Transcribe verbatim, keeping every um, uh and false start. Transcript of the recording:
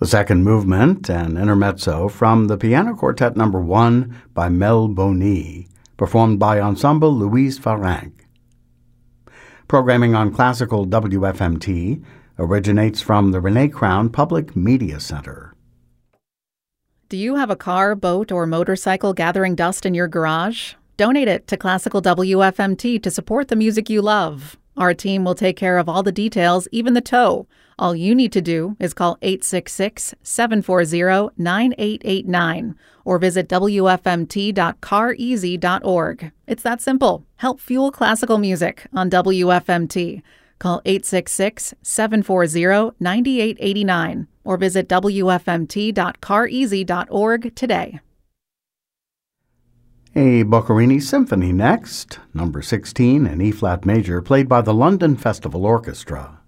The second movement, an intermezzo from the Piano Quartet Number one by Mel Boni, performed by Ensemble Louise Farrenc. Programming on Classical W F M T originates from the Renee Crown Public Media Center. Do you have a car, boat, or motorcycle gathering dust in your garage? Donate it to Classical W F M T to support the music you love. Our team will take care of all the details, even the tow. All you need to do is call eight six six, seven four zero, nine eight eight nine or visit W F M T dot car easy dot org. It's that simple. Help fuel classical music on W F M T. Call eight six six, seven four zero, nine eight eight nine or visit W F M T dot car easy dot org today. A Boccherini Symphony next, number sixteen in E-flat major, played by the London Festival Orchestra.